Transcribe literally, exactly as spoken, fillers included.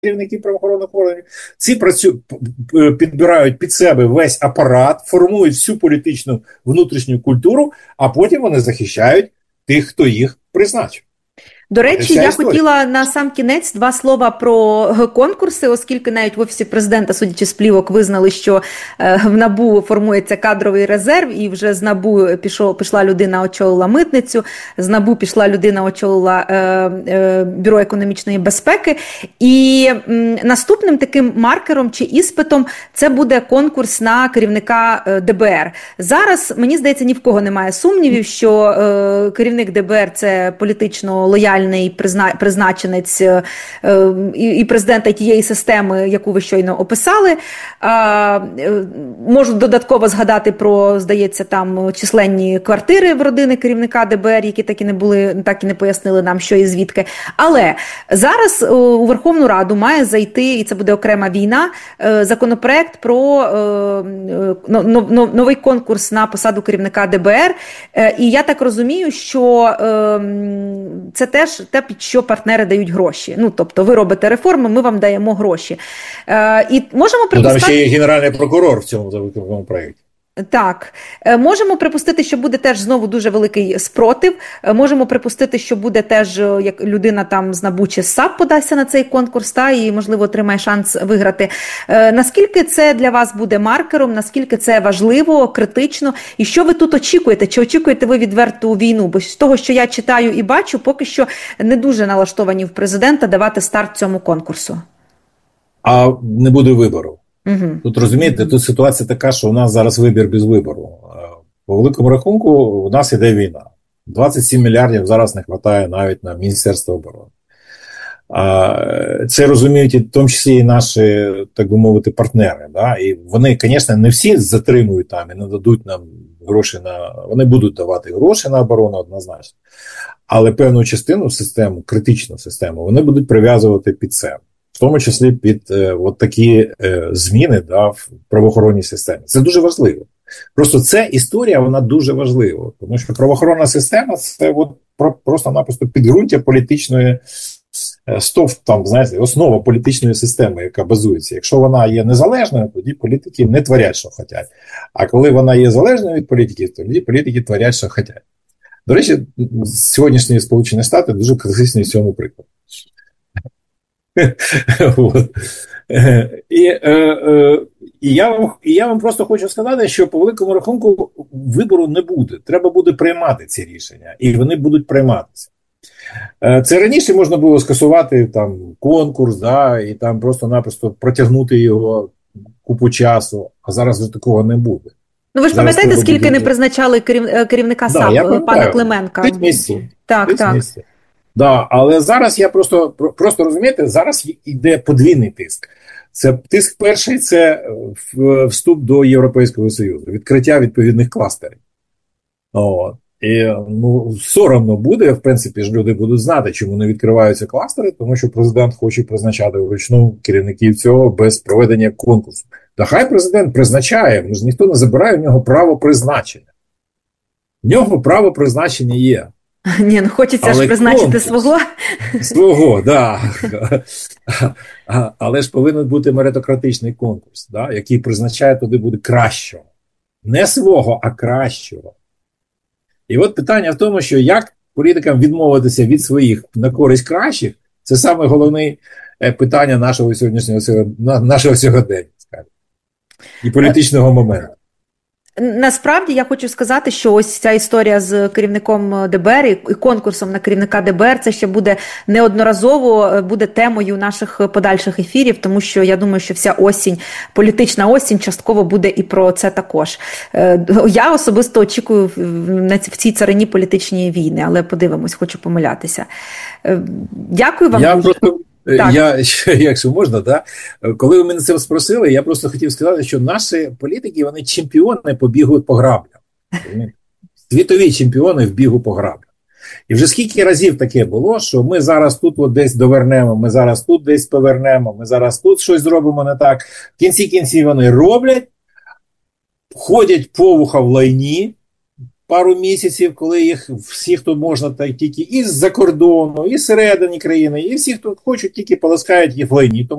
керівники правоохоронних органів. Ці працюють, підбирають під себе весь апарат, формують всю політичну внутрішню культуру, а потім вони захищають тих, хто їх призначив. До речі, я історія. хотіла на сам кінець два слова про конкурси, оскільки навіть в Офісі Президента, судячи з плівок, визнали, що в НАБУ формується кадровий резерв, і вже з НАБУ пішов, пішла людина, очолила митницю, з НАБУ пішла людина, очолила е, е, Бюро економічної безпеки. І м, наступним таким маркером чи іспитом це буде конкурс на керівника е, ДБР. Зараз, мені здається, ні в кого немає сумнівів, що е, керівник ДБР – це політично лояльний призначенець і президента тієї системи, яку ви щойно описали. Можу додатково згадати про, здається, там численні квартири в родини керівника ДБР, які так і не були, так і не пояснили нам, що і звідки. Але зараз у Верховну Раду має зайти, і це буде окрема війна, законопроект про новий конкурс на посаду керівника ДБР. І я так розумію, що це теж те, під що партнери дають гроші. Ну, тобто, ви робите реформи, ми вам даємо гроші. Е, і можемо припускати... Ну, там ще є генеральний прокурор в цьому законопроекті. Так. Можемо припустити, що буде теж знову дуже великий спротив. Можемо припустити, що буде теж, як людина там з НАБУ чи з САП подасться на цей конкурс, та, і, можливо, отримає шанс виграти. Наскільки це для вас буде маркером, наскільки це важливо, критично? І що ви тут очікуєте? Чи очікуєте ви відверту війну? Бо з того, що я читаю і бачу, поки що не дуже налаштовані в президента давати старт цьому конкурсу. А не буде вибору. Угу. Тут, розумієте, тут ситуація така, що у нас зараз вибір без вибору. По великому рахунку у нас іде війна. двадцять сім мільярдів зараз не вистачає навіть на Міністерство оборони. Це розуміють в тому числі і наші, так би мовити, партнери. Да? І вони, звісно, не всі затримують там і не дадуть нам гроші на... Вони будуть давати гроші на оборону однозначно. Але певну частину систему, критичну систему, вони будуть прив'язувати під себе. В тому числі під е, от такі е, зміни, да, в правоохоронній системі. Це дуже важливо. Просто ця історія, вона дуже важлива. Тому що правоохоронна система – це от про, просто-напросто підґрунтя політичної е, стов, там, знаєте, основа політичної системи, яка базується. Якщо вона є незалежною, тоді політики не творять, що хочуть. А коли вона є залежною від політиків, тоді політики творять, що хочуть. До речі, сьогоднішні Сполучені Штати дуже класичний в цьому прикладі. І, е, е, і, я вам, і я вам просто хочу сказати, що по великому рахунку вибору не буде. Треба буде приймати ці рішення, і вони будуть прийматися. Е, це раніше можна було скасувати там конкурс, да, і там просто-напросто протягнути його купу часу, а зараз вже такого не буде. Ну ви ж зараз пам'ятаєте, скільки буде... не призначали керів... керівника САП, да, пана Клименка? П'ять місяців. Так, так. Місяців. Да, але зараз я просто, просто розумієте, зараз йде подвійний тиск. Це тиск перший, це вступ до Європейського Союзу, відкриття відповідних кластерів. О, і ну, соромно буде, в принципі, ж люди будуть знати, чому не відкриваються кластери, тому що президент хоче призначати вручну керівників цього без проведення конкурсу. Та хай президент призначає, ж ніхто не забирає в нього право призначення. В нього право призначення є. Ні, ну хочеться але ж призначити конкурс, свого. Свого, так. Да. Але ж повинен бути меритократичний конкурс, да, який призначає туди буде кращого. Не свого, а кращого. І от питання в тому, що як політикам відмовитися від своїх на користь кращих, це саме головне питання нашого сьогоднішнього, нашого сьогодення, скажімо, і політичного моменту. Насправді, я хочу сказати, що ось ця історія з керівником ДБР і конкурсом на керівника ДБР, це ще буде неодноразово, буде темою наших подальших ефірів, тому що я думаю, що вся осінь, політична осінь частково буде і про це також. Я особисто очікую в цій царині політичні війни, але подивимось, хочу помилятися. Дякую вам. Я дуже. Просто... Так. Я, якщо можна, да? Коли ви мене це спросили, я просто хотів сказати, що наші політики, вони чемпіони по бігу по граблям. Світові чемпіони в бігу по граблям. І вже скільки разів таке було, що ми зараз тут от десь довернемо, ми зараз тут десь повернемо, ми зараз тут щось зробимо не так. В кінці кінці вони роблять, ходять по вуха в лайні, пару місяців, коли їх всі, хто можна, так тільки із-за кордону, і зсередини країни, і всі, хто хочуть, тільки полоскають їх в лайні.